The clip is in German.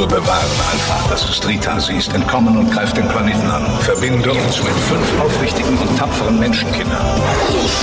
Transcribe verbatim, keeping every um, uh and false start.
Bewahren, Alpha. Das ist Rita. Sie ist entkommen und greift den Planeten an. Verbinde uns mit fünf aufrichtigen und tapferen Menschenkindern.